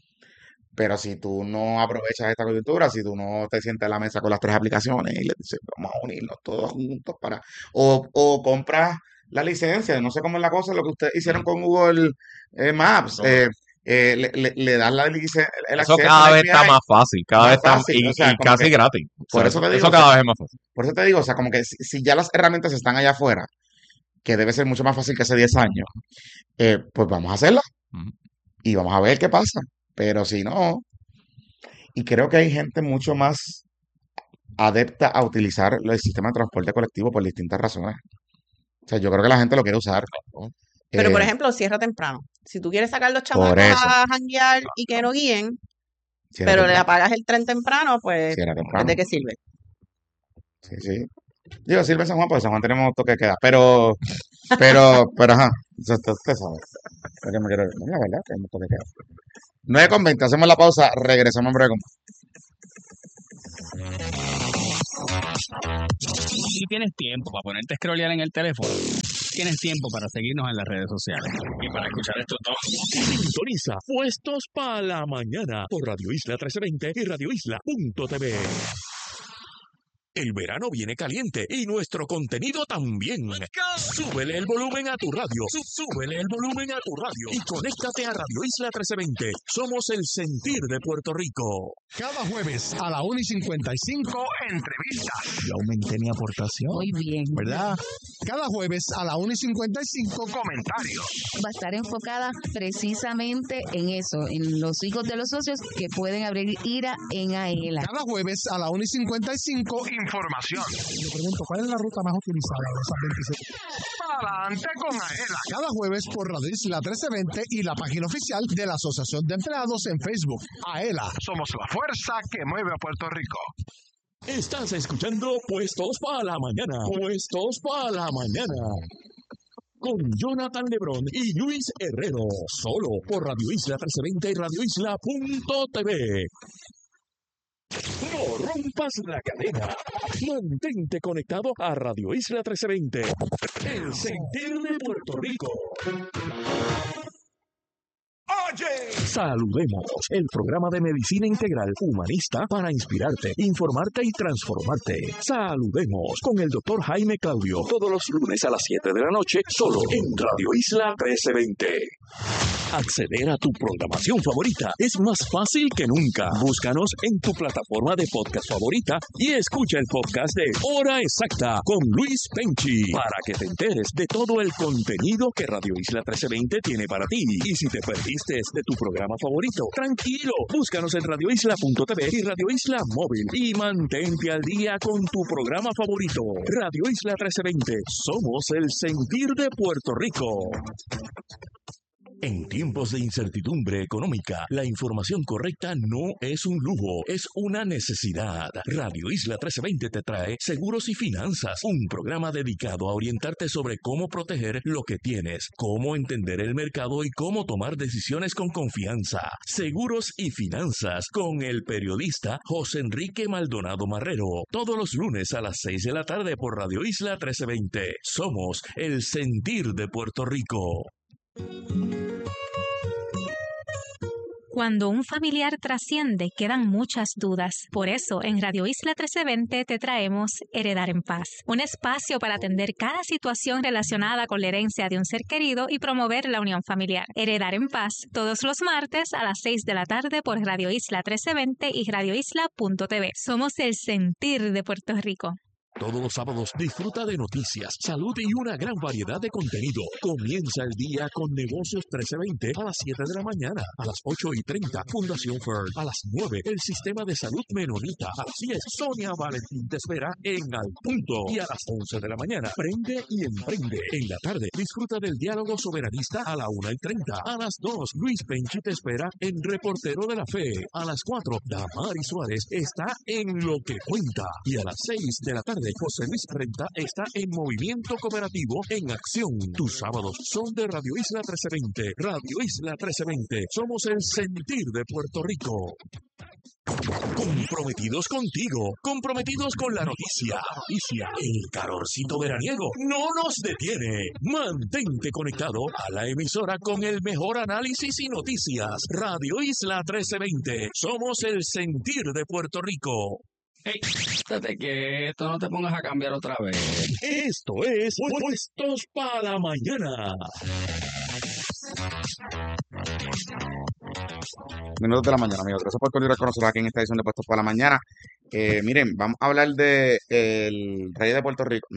Pero si tú no aprovechas esta coyuntura, si tú no te sientas a la mesa con las tres aplicaciones y le dices, vamos a unirnos todos juntos para... O, o compras la licencia, no sé cómo es la cosa, lo que ustedes hicieron con Google eh, Maps, eh, eh, le, le- le das la licencia, el Eso acceso cada al vez está A P I, más fácil, cada más vez está fácil, y, o sea, y como casi que, gratis. O por sea, eso te eso, digo, eso o sea, cada vez es más fácil. por eso te digo, o sea, como que si, si ya las herramientas están allá afuera, que debe ser mucho más fácil que hace diez años, eh, pues vamos a hacerla Ujú. y vamos a ver qué pasa. Pero si no, y creo que hay gente mucho más adepta a utilizar el sistema de transporte colectivo por distintas razones. O sea, yo creo que la gente lo quiere usar. Pero, por Eh, ejemplo, cierra temprano. Si tú quieres sacar los por chamacos eso, a janguear y que no guíen, cierra pero le temprano, apagas el tren temprano, pues, cierra pues, temprano. ¿de qué sirve? Sí, sí. Digo, sirve en San Juan, porque en San Juan tenemos toque de queda. Pero, pero, pero, ajá. Usted, usted sabe. Lo que me quiero- no, la verdad, tenemos toque de queda. nueve con veinte, hacemos la pausa, regresamos en breve con Si tienes tiempo para ponerte a scrollear en el teléfono, tienes tiempo para seguirnos en las redes sociales y para escuchar estos dos. Sintoniza Puestos para la Mañana por Radio Isla trece veinte y radio isla punto t v. El verano viene caliente y nuestro contenido también. Súbele el volumen a tu radio. Súbele el volumen a tu radio. Y conéctate a Radio Isla trece veinte. Somos el sentir de Puerto Rico. Cada jueves a la una y cincuenta y cinco, entrevistas. Yo aumenté mi aportación. Muy bien. ¿Verdad? Cada jueves a la una y cincuenta y cinco, comentarios. Va a estar enfocada precisamente en eso, en los hijos de los socios que pueden abrir ira en AELA. Cada jueves a la una y cincuenta y cinco, información. Le pregunto, ¿cuál es la ruta más utilizada de esas veintisiete? Adelante con AELA. Cada jueves por Radio Isla trece veinte y la página oficial de la Asociación de Empleados en Facebook. AELA. Somos la fuerza que mueve a Puerto Rico. Estás escuchando Puestos para la Mañana. Puestos para la Mañana. Con Jonathan Lebrón y Luis Herrero. Solo por Radio Isla trece veinte y radio isla punto t v. No rompas la cadena. Mantente conectado a Radio Isla trece veinte. El sentir de Puerto Rico. Saludemos, el programa de medicina integral humanista para inspirarte, informarte y transformarte. Saludemos con el doctor Jaime Claudio, todos los lunes a las siete de la noche, solo en Radio Isla trece veinte. Acceder a tu programación favorita es más fácil que nunca. Búscanos en tu plataforma de podcast favorita y escucha el podcast de Hora Exacta con Luis Penchi para que te enteres de todo el contenido que Radio Isla trece veinte tiene para ti. Y si te perdiste de tu programa favorito, tranquilo, búscanos en radio isla punto t v y Radio Isla Móvil y mantente al día con tu programa favorito. Radio Isla trece veinte, somos el sentir de Puerto Rico. En tiempos de incertidumbre económica, la información correcta no es un lujo, es una necesidad. Radio Isla trece veinte te trae Seguros y Finanzas, un programa dedicado a orientarte sobre cómo proteger lo que tienes, cómo entender el mercado y cómo tomar decisiones con confianza. Seguros y Finanzas con el periodista José Enrique Maldonado Marrero, todos los lunes a las seis de la tarde por Radio Isla trece veinte. Somos el sentir de Puerto Rico. Cuando un familiar trasciende, quedan muchas dudas. Por eso, en Radio Isla trece veinte te traemos Heredar en Paz, un espacio para atender cada situación relacionada con la herencia de un ser querido y promover la unión familiar. Heredar en Paz, todos los martes a las seis de la tarde por Radio Isla trece veinte y radio isla punto t v. Somos el sentir de Puerto Rico. Todos los sábados disfruta de noticias, salud y una gran variedad de contenido. Comienza el día con Negocios trece veinte a las siete de la mañana. A las ocho y treinta, Fundación Fern. A las nueve, el Sistema de Salud Menonita. A las diez, Sonia Valentín te espera en Al Punto. Y a las once de la mañana, Prende y Emprende. En la tarde, disfruta del diálogo soberanista a la una y treinta. A las dos, Luis Penchi te espera en Reportero de la Fe. A las cuatro, Damari Suárez está en Lo que Cuenta. Y a las seis de la tarde, José Luis Renta está en Movimiento Cooperativo en Acción. Tus sábados son de Radio Isla trece veinte. Radio Isla trece veinte. Somos el sentir de Puerto Rico. Comprometidos contigo, comprometidos con la noticia. Noticia, el calorcito veraniego no nos detiene. Mantente conectado a la emisora con el mejor análisis y noticias. Radio Isla trece veinte. Somos el sentir de Puerto Rico. Hey, estate quieto, no te pongas a cambiar otra vez. Esto es Puestos para la Mañana. Minutos de la mañana, amigos. Gracias por continuar con nosotros aquí en esta edición de Puestos para la Mañana. Eh, miren, vamos a hablar de el rey de Puerto Rico.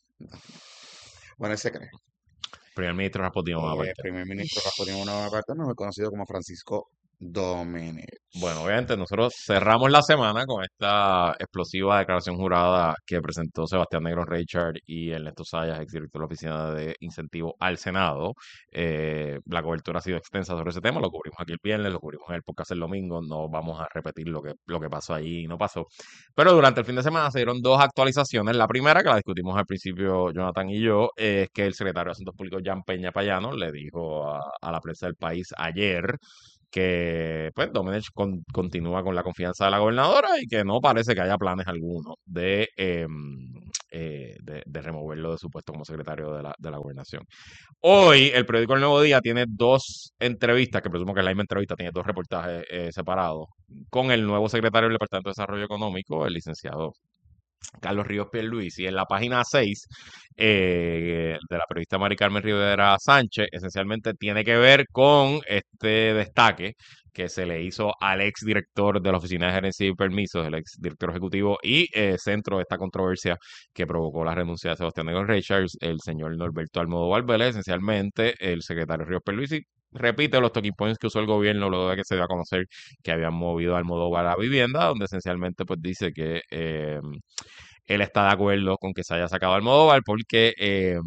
Bueno, él se cree. Primer ministro Rasputin Bonaparte. Eh, primer ministro Rasputin Bonaparte, mejor conocido como Francisco Domínguez. Bueno, obviamente nosotros cerramos la semana con esta explosiva declaración jurada que presentó Sebastián Negro Richard y Ernesto Sayas, exdirector de la Oficina de Incentivo al Senado. Eh, la cobertura ha sido extensa sobre ese tema, lo cubrimos aquí el viernes, lo cubrimos en el podcast el domingo, no vamos a repetir lo que, lo que pasó allí y no pasó. Pero durante el fin de semana se dieron dos actualizaciones. La primera, que la discutimos al principio Jonathan y yo, es que el secretario de Asuntos Públicos, Jan Peña Payano, le dijo a, a la prensa del país ayer que pues Domenech con, continúa con la confianza de la gobernadora y que no parece que haya planes alguno de, eh, eh, de, de removerlo de su puesto como secretario de la, de la gobernación. Hoy el periódico El Nuevo Día tiene dos entrevistas, que presumo que es la misma entrevista, tiene dos reportajes eh, separados, con el nuevo secretario del Departamento de Desarrollo Económico, el licenciado Carlos Ríos Pierluisi. Y en la página seis eh, de la periodista Mari Carmen Rivera Sánchez, esencialmente tiene que ver con este destaque que se le hizo al ex director de la Oficina de Gerencia y Permisos, el ex director ejecutivo y eh, centro de esta controversia que provocó la renuncia de Sebastián Negro Richards, el señor Norberto Almodóvar Vélez. Esencialmente, el secretario Ríos Pierluisi repite los talking points que usó el gobierno luego de que se dio a conocer que habían movido a Almodóvar a la vivienda, donde esencialmente pues dice que eh, él está de acuerdo con que se haya sacado a Almodóvar porque eh,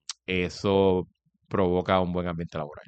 eso provoca un buen ambiente laboral.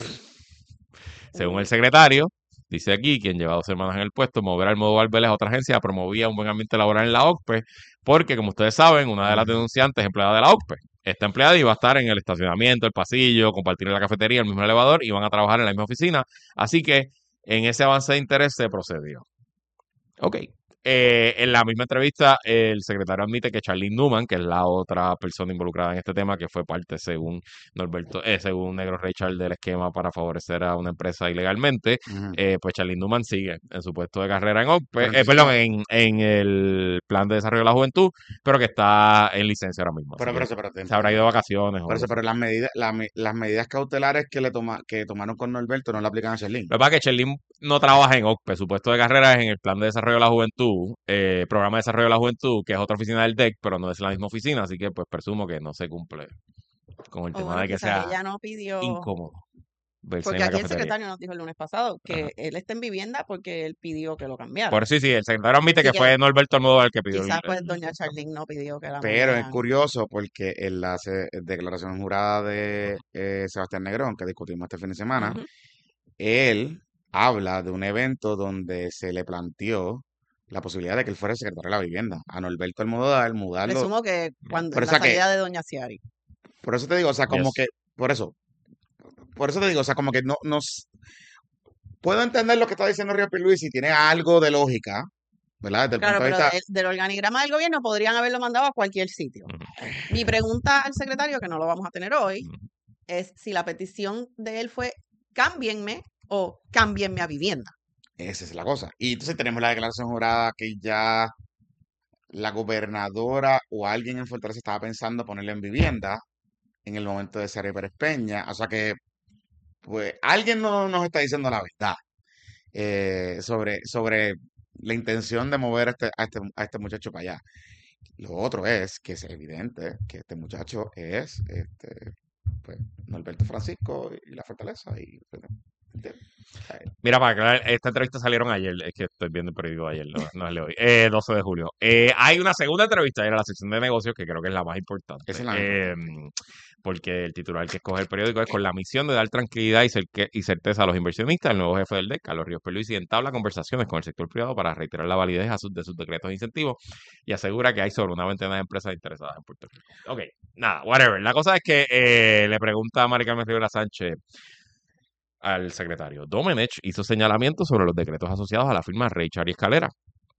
Según el secretario, dice aquí, quien lleva dos semanas en el puesto, mover a Almodóvar Vélez a otra agencia promovía un buen ambiente laboral en la O C P E, porque, como ustedes saben, una de las denunciantes es empleada de la O C P E. Esta empleada iba a estar en el estacionamiento, el pasillo, compartir en la cafetería, el mismo elevador, iban a trabajar en la misma oficina. Así que en ese avance de interés se procedió. Ok, Eh, en la misma entrevista, el secretario admite que Charlene Newman, que es la otra persona involucrada en este tema, que fue parte, según Norberto, eh, según Negro Richard, del esquema para favorecer a una empresa ilegalmente, Ujú. eh, pues Charlene Newman sigue en su puesto de carrera en O C P E, Pero eh, entonces perdón, no, en, en el Plan de Desarrollo de la Juventud, pero que está en licencia ahora mismo. Así pero, pero, que pero, pero, se habrá ido de vacaciones o por algo eso, así. pero las medidas, la me- las medidas cautelares que le toma, que tomaron con Norberto no le aplican a Sherlyn. Lo que pasa es que Charlene no trabaja en O C P E, su puesto de carrera es en el Plan de Desarrollo de la Juventud, eh, Programa de Desarrollo de la Juventud, que es otra oficina del D E C, pero no es la misma oficina, así que pues presumo que no se cumple con el O tema bueno, de que quizás sea ella no pidió, incómodo verse en porque la aquí el cafetería. secretario nos dijo el lunes pasado Ajá. que él está en vivienda porque él pidió que lo cambiaran. Por sí, sí, el secretario admite Así que que fue Norberto Almodóvar el que pidió el, quizás pues el- doña Charlene no pidió que la Pero es movieran. curioso porque en la se- declaración jurada de eh, Sebastián Negrón, que discutimos este fin de semana, Ujú. él habla de un evento donde se le planteó la posibilidad de que él fuera el secretario de la vivienda. A Norberto Almodóvar, mudarlo. Presumo que cuando Por en eso la que, salida de doña Ciari. por eso te digo, o sea, como Yes. que, por eso, por eso te digo, o sea, como que no, no, s- puedo entender lo que está diciendo Río Pierluisi y tiene algo de lógica, ¿verdad? Desde el Claro, punto de pero vista, de- del organigrama del gobierno podrían haberlo mandado a cualquier sitio. Ujú, Mi pregunta al secretario, que no lo vamos a tener hoy, ujú. es si la petición de él fue cámbienme o cámbienme a vivienda. esa es la cosa. Y entonces tenemos la declaración jurada que ya la gobernadora o alguien en Fortaleza estaba pensando ponerle en vivienda en el momento de Sari Pérez Peña. O sea que, pues, alguien no nos está diciendo la verdad eh, sobre, sobre la intención de mover a este, a este, a este muchacho para allá. Lo otro es que es evidente que este muchacho es este, pues, Norberto Francisco y la Fortaleza. Y, pues, ¿entiendes? Eh, Mira, para aclarar, esta entrevista salieron ayer, es que estoy viendo el periódico de ayer, no, no es de hoy, eh, doce de julio. Eh, hay una segunda entrevista, era la sección de negocios, que creo que es la más importante, Esa es la más eh, importante. porque el titular que escoge el periódico es con la misión de dar tranquilidad y, cerque- y certeza a los inversionistas. El nuevo jefe del D E C, Carlos Ríos Pierluisi, entabla conversaciones con el sector privado para reiterar la validez a sus- de sus decretos de incentivos y asegura que hay sobre una veintena de empresas interesadas en Puerto Rico. Ok, nada, whatever. La cosa es que eh, le pregunta a Mari Carmen Rivera Sánchez al secretario. Domenech hizo señalamientos sobre los decretos asociados a la firma Reichard y Escalera.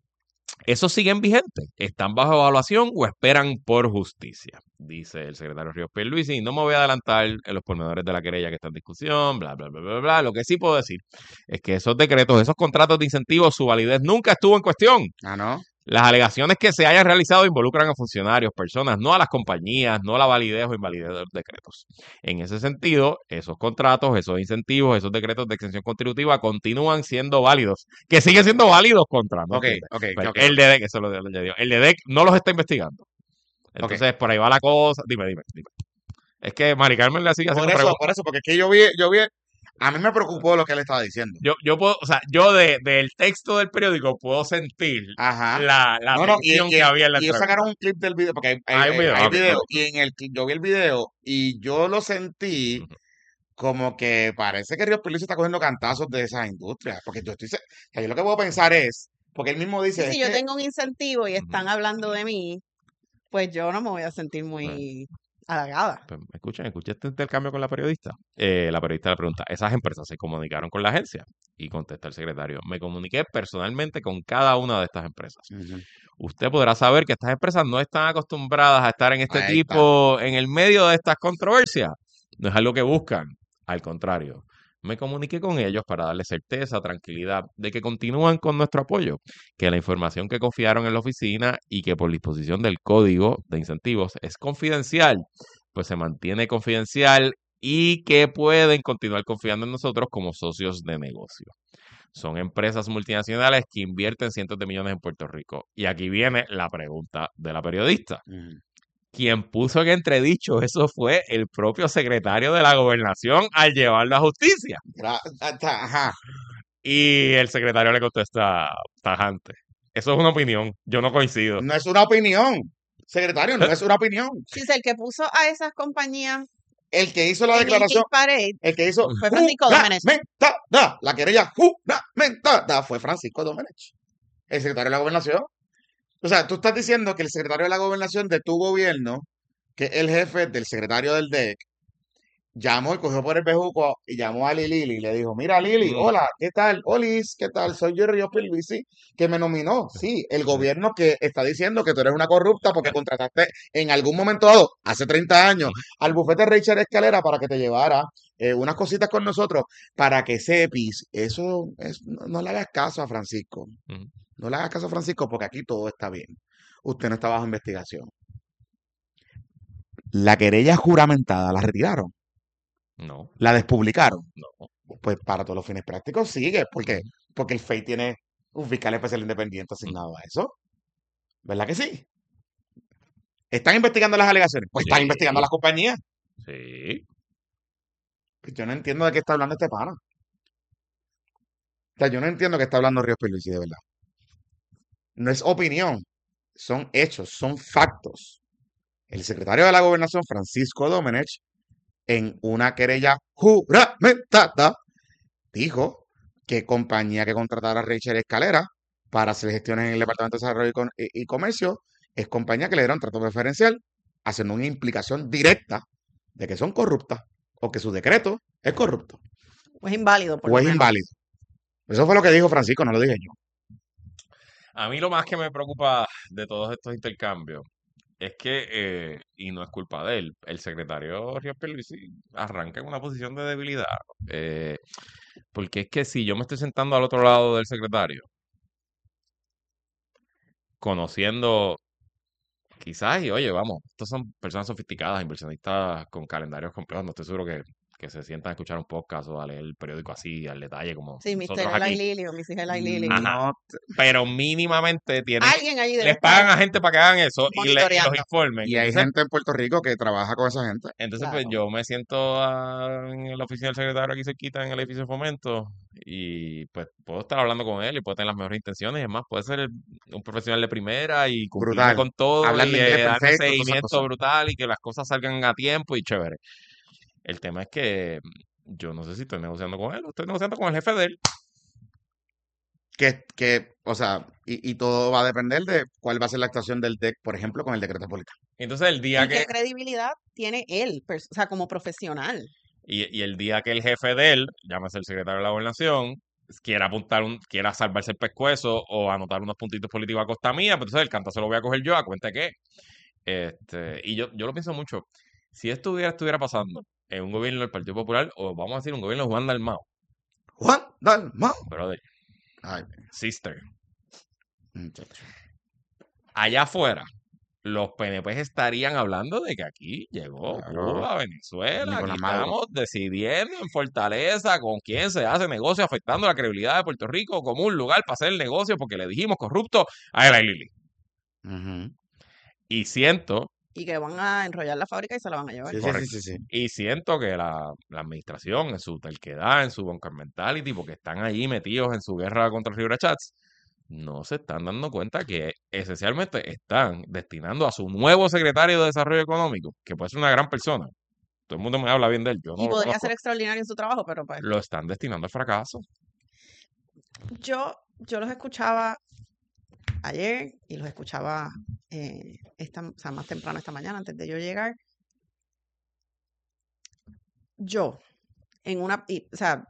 ¿Esos siguen vigentes? ¿Están bajo evaluación o esperan por justicia? Dice el secretario Ríos Pierluisi. Y no me voy a adelantar en los pormenores de la querella que está en discusión, bla, bla, bla, bla, bla. Lo que sí puedo decir es que esos decretos, esos contratos de incentivos, su validez nunca estuvo en cuestión. Ah, ¿no? Las alegaciones que se hayan realizado involucran a funcionarios, personas, no a las compañías, no a la validez o invalidez de los decretos. En ese sentido, esos contratos, esos incentivos, esos decretos de extensión contributiva continúan siendo válidos, que siguen siendo válidos contra, ¿me Ok, entiendes? ok, Pues ok, el ok. D D E C, eso lo le digo, el D D E C no los está investigando. Ok. Entonces, por ahí va la cosa. Dime, dime, dime. Es que Mari Carmen le sigue Por haciendo eso, preguntas. por eso, porque es que yo vi, yo vi, a mí me preocupó lo que él estaba diciendo. Yo, yo puedo, o sea, yo de, del texto del periódico puedo sentir Ajá. la, la No, no, y, tensión y, que había en la y ellos entrevista. sacaron un clip del video, porque hay, hay, Hay un hay- video, hay ok, video, ok. y en el clip- yo vi el video y yo lo sentí Ujú. como que parece que Ríos Pierluisi está cogiendo cantazos de esas industrias, porque yo estoy, se- o sea, yo lo que puedo pensar es, porque él mismo Y dice, es si yo que, tengo un incentivo y Ujú. están hablando de mí, pues yo no me voy a sentir Bueno, muy halagada. pues, escuchen, escuché este intercambio con la periodista. Eh, la periodista le pregunta, ¿esas empresas se comunicaron con la agencia? Y contesta el secretario, me comuniqué personalmente con cada una de estas empresas. Ujú, Usted podrá saber que estas empresas no están acostumbradas a estar en este ahí está. tipo, en el medio de estas controversias. No es algo que buscan, al contrario. Me comuniqué con ellos para darles certeza, tranquilidad de que continúan con nuestro apoyo, que la información que confiaron en la oficina y que por disposición del código de incentivos es confidencial, pues se mantiene confidencial y que pueden continuar confiando en nosotros como socios de negocio. Son empresas multinacionales que invierten cientos de millones en Puerto Rico. Y aquí viene la pregunta de la periodista. Ujú. Quien puso en entredicho eso fue el propio secretario de la Gobernación al llevarlo a justicia. Gra- hasta- Ajá. Y el secretario le contesta tajante. Eso es una opinión. Yo no coincido. No es una opinión, secretario, no es una opinión. Si el que puso a esas compañías El que hizo la en el declaración, Hit Parade el que hizo fue Francisco Domenech. juramentada, la querella juramentada fue Francisco Domenech, el secretario de la Gobernación. O sea, tú estás diciendo que el secretario de la Gobernación de tu gobierno, que es el jefe del secretario del D E C, llamó y cogió por el bejuco y llamó a Lili y le dijo, mira Lili, hola, ¿qué tal? Olis, ¿qué tal? Soy yo, Río Pierluisi, que me nominó. Sí, el gobierno que está diciendo que tú eres una corrupta porque contrataste en algún momento dado, hace treinta años, al bufete Richard Escalera para que te llevara eh, unas cositas con nosotros para que sepis. Eso es, no, no le hagas caso a Francisco. Ujú. No le hagas caso a Francisco porque aquí todo está bien. Usted no está bajo investigación. La querella juramentada la retiraron, No, la despublicaron. no. Pues para todos los fines prácticos sigue, porque porque el F E I tiene un fiscal especial independiente asignado a eso, ¿verdad que sí? ¿Están investigando las alegaciones? Pues están Sí, investigando a las compañías. sí. Pues yo no entiendo de qué está hablando este pana. O sea, yo no entiendo de qué está hablando Ríos Pierluisi, de verdad. No es opinión, son hechos, son factos. El secretario de la Gobernación, Francisco Domenech, en una querella juramentada, dijo que compañía que contratara a Rachel Escalera para hacer gestiones en el Departamento de Desarrollo y, Con- y- y Comercio es compañía que le dieron trato preferencial, haciendo una implicación directa de que son corruptas o que su decreto es corrupto O es inválido, por o lo es menos. inválido. Eso fue lo que dijo Francisco, no lo dije yo. A mí lo más que me preocupa de todos estos intercambios es que, eh, y no es culpa de él, el secretario Ríos Pierluisi arranca en una posición de debilidad. eh, porque es que si yo me estoy sentando al otro lado del secretario, conociendo quizás, y oye, vamos, estos son personas sofisticadas, inversionistas con calendarios complejos, no estoy seguro que, que se sientan a escuchar un podcast o a leer el periódico así, al detalle, como Sí, mister nosotros Eli aquí. Lily o missus Eli Lily. Ajá. No, t- Pero mínimamente tienen, Alguien allí debe les estar pagan a gente para que hagan eso y, le- y los monitoreando. informen. y hay Entonces, gente en Puerto Rico que trabaja con esa gente. entonces pues Claro. yo me siento ah, en la oficina del secretario aquí cerquita en el edificio de Fomento y pues puedo estar hablando con él y puedo tener las mejores intenciones. Es más, puede ser el- un profesional de primera y cumplirme Brutal. con todo Hablando y inglés eh, darme perfecto, todas esas seguimiento cosas. brutal y que las cosas salgan a tiempo y chévere. El tema es que yo no sé si estoy negociando con él o estoy negociando con el jefe de él. Que, que, o sea, y, y todo va a depender de cuál va a ser la actuación del D E C, por ejemplo, con el decreto de política. Entonces el día ¿Y qué que credibilidad tiene él, pers- o sea, como profesional? y, y el día que el jefe de él, llámese el secretario de la gobernación, quiera apuntar un, quiera salvarse el pescuezo o anotar unos puntitos políticos a costa mía, pues entonces el cantazo lo voy a coger yo a cuenta de que este, y yo, yo lo pienso mucho. Si esto hubiera, estuviera pasando en un gobierno del Partido Popular, o vamos a decir un gobierno de Juan Dalmau, Juan Dalmau. brother, Ay, sister, muchacho. allá afuera, los P N P estarían hablando de que aquí llegó Claro. Cuba, Ni Venezuela, con aquí la madre. estamos decidiendo en Fortaleza con quién se hace negocio, afectando la credibilidad de Puerto Rico como un lugar para hacer el negocio porque le dijimos corrupto a Eli Lili. Ujú. Y siento, Y que van a enrollar la fábrica y se la van a llevar. Sí, sí, sí, correcto, sí, sí. y siento que la, la administración, en su terquedad, en su bunker mentality, porque están allí metidos en su guerra contra el Rivera Chats, no se están dando cuenta que esencialmente están destinando a su nuevo secretario de Desarrollo Económico, que puede ser una gran persona. Todo el mundo me habla bien de él, yo no Y lo podría conozco. ser extraordinario en su trabajo, pero pues Lo están destinando al fracaso. yo, yo los escuchaba ayer y los escuchaba eh, esta, o sea, más temprano esta mañana, antes de yo llegar. Yo, en una, y, o sea,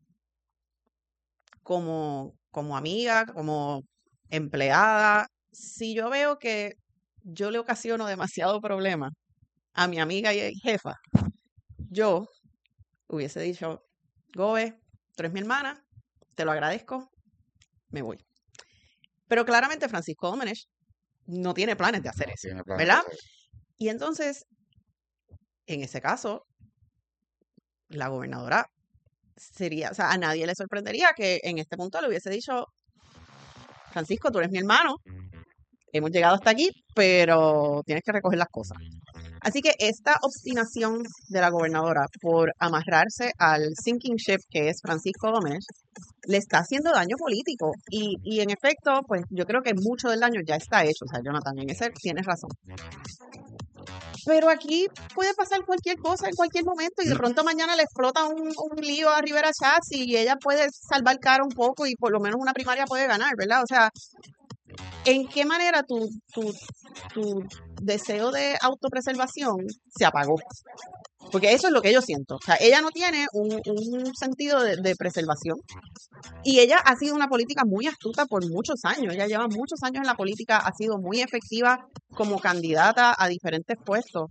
como, como amiga, como empleada, si yo veo que yo le ocasiono demasiado problema a mi amiga y jefa, yo hubiese dicho, Gobe, tú eres mi hermana, te lo agradezco, me voy. Pero claramente Francisco Domenech no tiene planes de hacer No eso, tiene planes de ¿verdad? hacer eso. Y entonces, en ese caso, la gobernadora sería, o sea, a nadie le sorprendería que en este punto le hubiese dicho, Francisco, tú eres mi hermano, hemos llegado hasta aquí, pero tienes que recoger las cosas. Así que esta obstinación de la gobernadora por amarrarse al sinking ship que es Francisco Domenech le está haciendo daño político. Y, y en efecto, pues yo creo que mucho del daño ya está hecho. O sea, Jonathan, en ese tienes razón. Pero aquí puede pasar cualquier cosa en cualquier momento y de pronto mañana le explota un, un lío a Rivera Chats y ella puede salvar cara un poco y por lo menos una primaria puede ganar, ¿verdad? O sea, ¿en qué manera tu, tu, tu deseo de autopreservación se apagó? Porque eso es lo que yo siento. O sea, ella no tiene un, un sentido de, de preservación. Y ella ha sido una política muy astuta por muchos años. Ella lleva muchos años en la política, ha sido muy efectiva como candidata a diferentes puestos.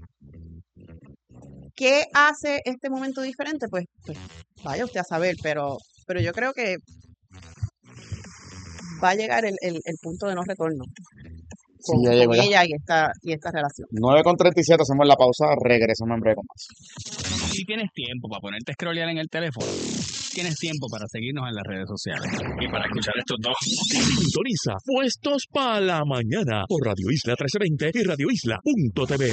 ¿Qué hace este momento diferente? Pues, pues vaya usted a saber, pero, pero yo creo que va a llegar el, el, el punto de no retorno Sí, con, ya con llegó ya. ella y esta, y esta relación. nueve con treinta y siete, hacemos la pausa, regresamos en breve con más. Si tienes tiempo para ponerte a scrollear en el teléfono, tienes tiempo para seguirnos en las redes sociales y para escuchar estos dos. Sintoniza Puestos para la Mañana por Radio Isla trece veinte y radio isla punto t v.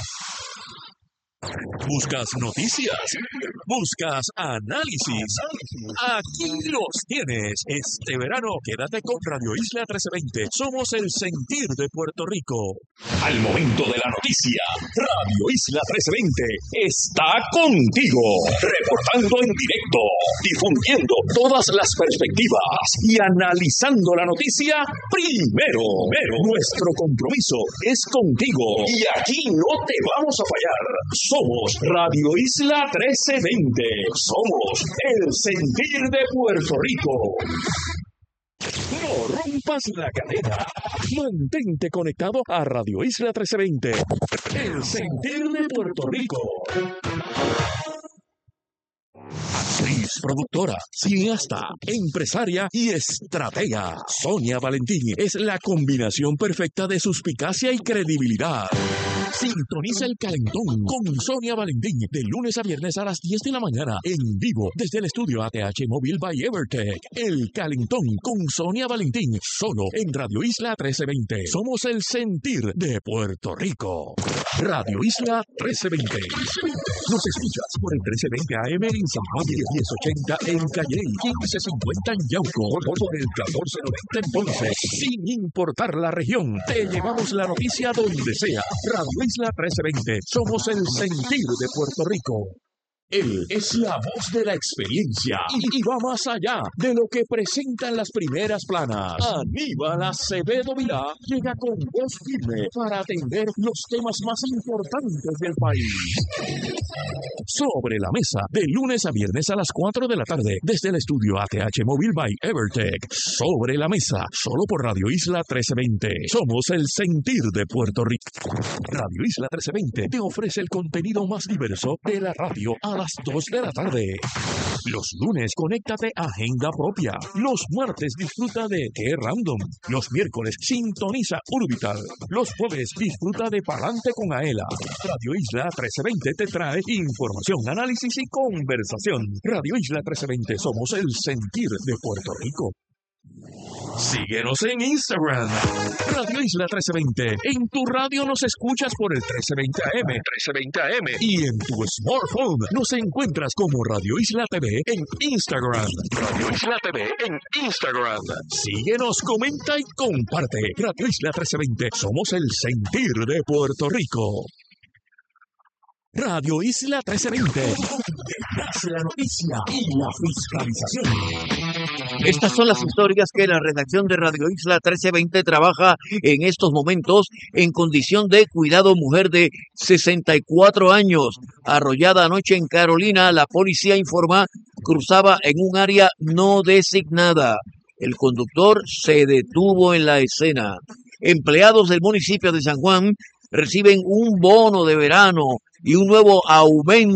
¿Buscas noticias? ¿Buscas análisis? Aquí los tienes. Este verano quédate con Radio Isla trece veinte. Somos el sentir de Puerto Rico. Al momento de la noticia, Radio Isla trece veinte está contigo, reportando en directo, difundiendo todas las perspectivas y analizando la noticia primero. Pero nuestro compromiso es contigo y aquí no te vamos a fallar. Somos Radio Isla trece veinte. Somos el sentir de Puerto Rico. No rompas la cadena. Mantente conectado a Radio Isla trece veinte. El sentir de Puerto Rico. Actriz, productora, cineasta, empresaria y estratega. Sonia Valentín es la combinación perfecta de suspicacia y credibilidad. Sintoniza el Calentón con Sonia Valentín de lunes a viernes a las diez de la mañana en vivo desde el estudio A T H Móvil by Evertech. El Calentón con Sonia Valentín solo en Radio Isla trece veinte. Somos el sentir de Puerto Rico. Radio Isla trece veinte. Nos escuchas por el trece veinte A M en San Juan, diez ochenta en Calley, quince cincuenta en Yauco, por el catorce noventa en Ponce. Sin importar la región, te llevamos la noticia donde sea. Radio Isla trece veinte. Somos el sentir de Puerto Rico. Él es la voz de la experiencia y, y va más allá de lo que presentan las primeras planas. Aníbal Acevedo Vilá llega con voz firme para atender los temas más importantes del país. Sobre la mesa, de lunes a viernes a las cuatro de la tarde, desde el estudio A T H Móvil by Evertech. Sobre la mesa, solo por Radio Isla trece veinte. Somos el sentir de Puerto Rico. Radio Isla trece veinte te ofrece el contenido más diverso de la radio a las dos de la tarde. Los lunes, conéctate a Agenda Propia. Los martes, disfruta de Qué Random. Los miércoles, sintoniza Urbital. Los jueves, disfruta de Palante con Aela. Radio Isla trece veinte te trae información, análisis y conversación. Radio Isla trece veinte, somos el sentir de Puerto Rico. Síguenos en Instagram, Radio Isla trece veinte. En tu radio nos escuchas por el trece veinte A M, trece veinte A M. Y en tu smartphone nos encuentras como Radio Isla T V en Instagram. Radio Isla T V en Instagram. Síguenos, comenta y comparte. Radio Isla trece veinte. Somos el sentir de Puerto Rico. Radio Isla trece veinte. Nace la noticia y la fiscalización. Estas son las historias que la redacción de Radio Isla trece veinte trabaja en estos momentos en condición de cuidado. Mujer de sesenta y cuatro años, arrollada anoche en Carolina. La policía informa cruzaba en un área no designada. El conductor se detuvo en la escena. Empleados del municipio de San Juan reciben un bono de verano y un nuevo aumento